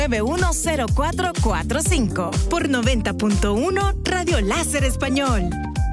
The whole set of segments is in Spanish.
910445 por 90.1 Radio Láser Español.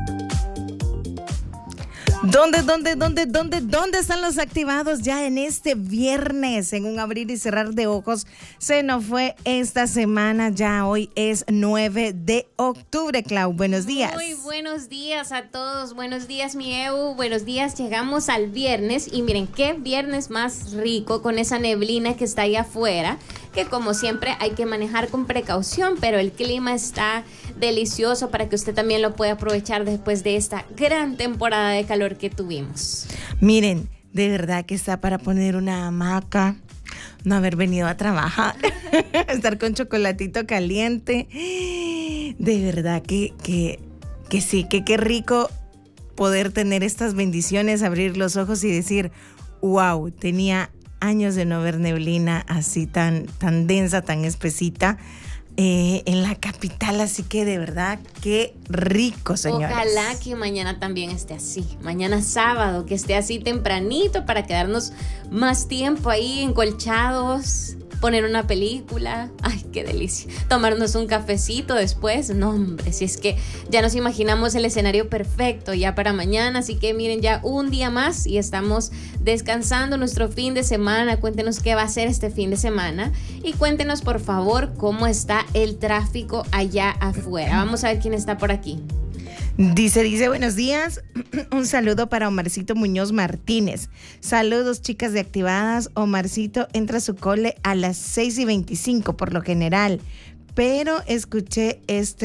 ¿Dónde están los activados ya en este viernes? En un abrir y cerrar de ojos se nos fue esta semana, ya hoy es 9 de octubre, Clau. Buenos días. Muy buenos días a todos, buenos días mi Eu, buenos días, llegamos al viernes y miren qué viernes más rico con esa neblina que está ahí afuera, que como siempre hay que manejar con precaución, pero el clima está delicioso para que usted también lo pueda aprovechar después de esta gran temporada de calor que tuvimos. Miren, de verdad que está para poner una hamaca, no haber venido a trabajar, estar con chocolatito caliente. De verdad que sí, que qué rico poder tener estas bendiciones, abrir los ojos y decir, wow, tenía años de no ver neblina así tan densa, tan espesita en la capital, así que de verdad qué rico, señores. Ojalá que mañana también esté así, mañana sábado, que esté así tempranito para quedarnos más tiempo ahí encolchados, poner una película, ay, qué delicia, tomarnos un cafecito después, no hombre, si es que ya nos imaginamos el escenario perfecto ya para mañana, así que miren, ya un día más y estamos descansando nuestro fin de semana. Cuéntenos qué va a ser este fin de semana y cuéntenos por favor cómo está el tráfico allá afuera. Vamos a ver quién está por aquí. Dice, buenos días, un saludo para Omarcito Muñoz Martínez. Saludos, chicas de Activadas. Omarcito entra a su cole a las 6:25 por lo general, pero espero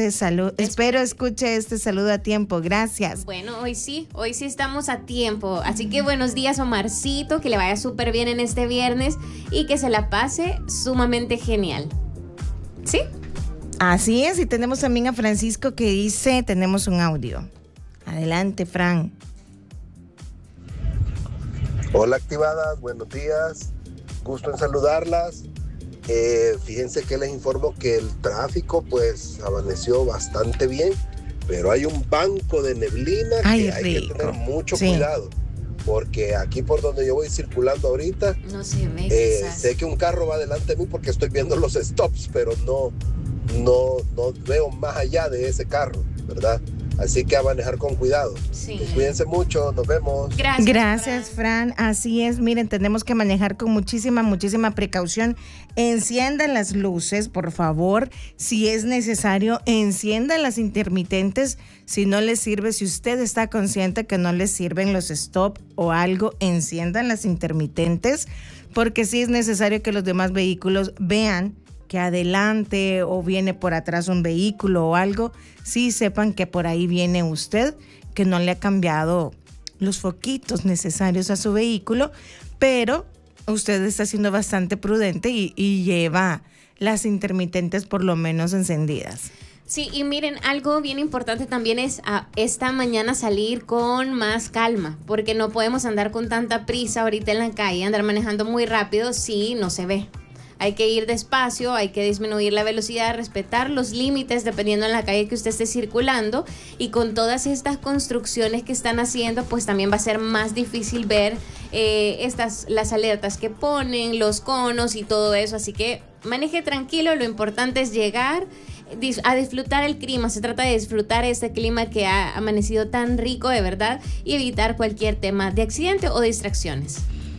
escuche este saludo a tiempo. Gracias. Bueno, hoy sí estamos a tiempo, así que buenos días, Omarcito, que le vaya súper bien en este viernes y que se la pase sumamente genial. ¿Sí? Así es, y tenemos también a Francisco que dice, tenemos un audio. Adelante, Fran. Hola, Activadas, buenos días, gusto en saludarlas. Fíjense que les informo que el tráfico pues amaneció bastante bien, pero hay un banco de neblina que hay que tener mucho cuidado, porque aquí por donde yo voy circulando ahorita, no se ve, sé que un carro va delante de mí porque estoy viendo los stops, pero no veo más allá de ese carro, ¿verdad? Así que a manejar con cuidado. Sí. Cuídense mucho, nos vemos. Gracias, Fran. Así es, miren, tenemos que manejar con muchísima precaución. Enciendan las luces, por favor. Si es necesario, enciendan las intermitentes. Si no les sirve, si usted está consciente que no les sirven los stop o algo, enciendan las intermitentes, porque sí es necesario que los demás vehículos vean que adelante o viene por atrás un vehículo o algo, sí sepan que por ahí viene usted, que no le ha cambiado los foquitos necesarios a su vehículo, pero usted está siendo bastante prudente y lleva las intermitentes por lo menos encendidas. Sí, y miren, algo bien importante también es esta mañana salir con más calma, porque no podemos andar con tanta prisa ahorita en la calle, andar manejando muy rápido si no se ve. Hay que ir despacio, hay que disminuir la velocidad, respetar los límites dependiendo en la calle que usted esté circulando, y con todas estas construcciones que están haciendo, pues también va a ser más difícil ver las alertas que ponen, los conos y todo eso, así que maneje tranquilo, lo importante es llegar a disfrutar el clima, se trata de disfrutar este clima que ha amanecido tan rico de verdad y evitar cualquier tema de accidente o distracciones.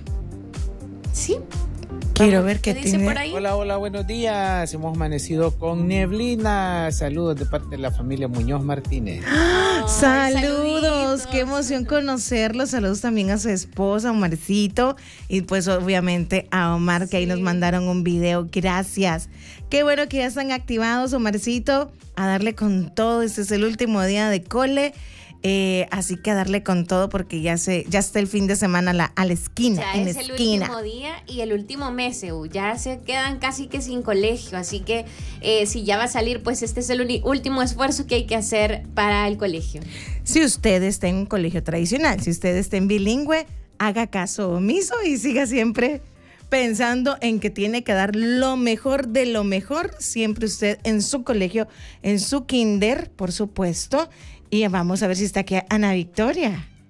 ¿Sí? Quiero ver qué dice por ahí. Hola, buenos días. Hemos amanecido con neblina. Saludos de parte de la familia Muñoz Martínez. Saludos, qué emoción conocerlos. Saludos también a su esposa, Omarcito, y pues obviamente a Omar, que ahí nos mandaron un video. Gracias. Qué bueno que ya están activados, Omarcito, a darle con todo. Este es el último día de cole. Así que a darle con todo porque ya está el fin de semana a la esquina. Ya es el último día y el último mes, ya se quedan casi que sin colegio, así que si ya va a salir, pues este es el último esfuerzo que hay que hacer para el colegio. Si usted está en un colegio tradicional, si usted está en bilingüe, haga caso omiso y siga siempre pensando en que tiene que dar lo mejor de lo mejor, siempre usted en su colegio, en su kinder, por supuesto. Y vamos a ver si está aquí Ana Victoria.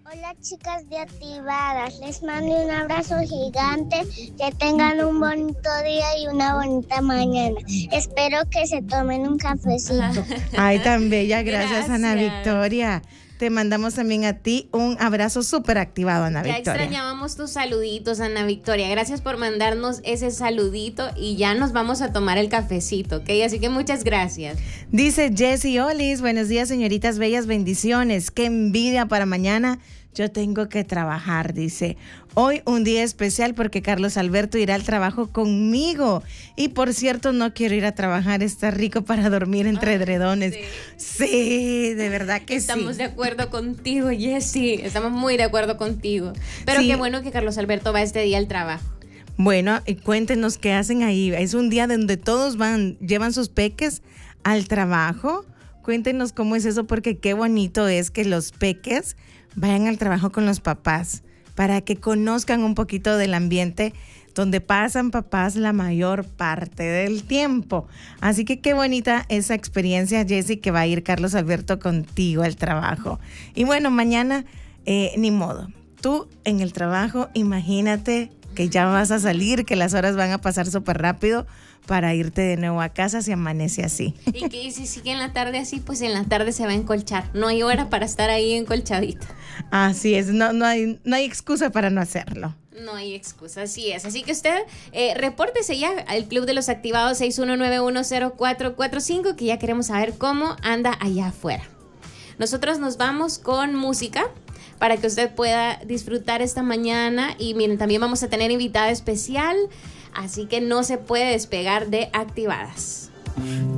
Hola chicas de Activadas, les mando un abrazo gigante, que tengan un bonito día y una bonita mañana. Espero que se tomen un cafecito. Ay, tan bella, gracias Ana Victoria. Te mandamos también a ti un abrazo súper activado, Ana Victoria. Ya extrañábamos tus saluditos, Ana Victoria. Gracias por mandarnos ese saludito y ya nos vamos a tomar el cafecito, ¿ok? Así que muchas gracias. Dice Jessie Olis, buenos días, señoritas bellas, bendiciones. Qué envidia para mañana. Yo tengo que trabajar, dice. Hoy un día especial porque Carlos Alberto irá al trabajo conmigo. Y por cierto, no quiero ir a trabajar. Está rico para dormir entre edredones. Sí, de verdad que Estamos de acuerdo contigo, Jessie. Estamos muy de acuerdo contigo. Pero qué bueno que Carlos Alberto va este día al trabajo. Bueno, cuéntenos qué hacen ahí. Es un día donde todos llevan sus peques al trabajo. Cuéntenos cómo es eso, porque qué bonito es que los peques vayan al trabajo con los papás para que conozcan un poquito del ambiente donde pasan papás la mayor parte del tiempo. Así que qué bonita esa experiencia, Jessie, que va a ir Carlos Alberto contigo al trabajo. Y bueno, mañana, ni modo. Tú en el trabajo, imagínate que ya vas a salir, que las horas van a pasar súper rápido para irte de nuevo a casa si amanece así. Y que si sigue en la tarde así, pues en la tarde se va a encolchar. No hay hora para estar ahí encolchadita. Así es, no hay excusa para no hacerlo. No hay excusa, así es. Así que usted repórtese ya al Club de los Activados 61910445, que ya queremos saber cómo anda allá afuera. Nosotros nos vamos con música para que usted pueda disfrutar esta mañana. Y miren, también vamos a tener invitada especial, así que no se puede despegar de Activadas.